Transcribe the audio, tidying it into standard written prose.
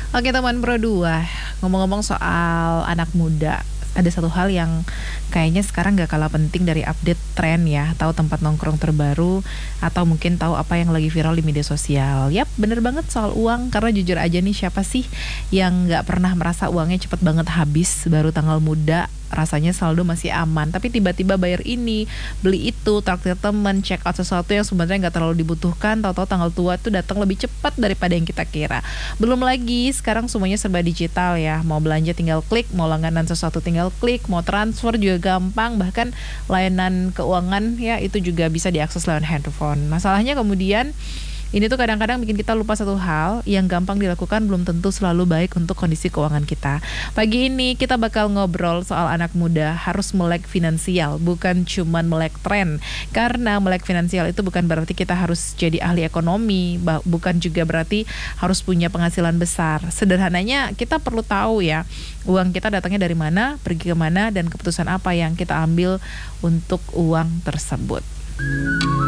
Oke teman Pro 2, ngomong-ngomong soal anak muda, ada satu hal yang kayaknya sekarang gak kalah penting dari update tren ya, tahu tempat nongkrong terbaru, atau mungkin tahu apa yang lagi viral di media sosial. Yap, bener banget soal uang, karena jujur aja nih, siapa sih yang gak pernah merasa uangnya cepet banget habis, baru tanggal muda, rasanya saldo masih aman, tapi tiba-tiba bayar ini, beli itu, traktir temen, check out sesuatu yang sebenarnya nggak terlalu dibutuhkan, tahu-tahu tanggal tua tuh datang lebih cepat daripada yang kita kira. Belum lagi sekarang semuanya serba digital ya, mau belanja tinggal klik, mau langganan sesuatu tinggal klik, mau transfer juga gampang, bahkan layanan keuangan ya itu juga bisa diakses lewat handphone. Masalahnya kemudian ini tuh kadang-kadang bikin kita lupa satu hal yang gampang dilakukan belum tentu selalu baik untuk kondisi keuangan kita. Pagi ini kita bakal ngobrol soal anak muda harus melek finansial, bukan cuman melek tren. Karena melek finansial itu bukan berarti kita harus jadi ahli ekonomi, bukan juga berarti harus punya penghasilan besar. Sederhananya kita perlu tahu ya, uang kita datangnya dari mana, pergi kemana, dan keputusan apa yang kita ambil untuk uang tersebut.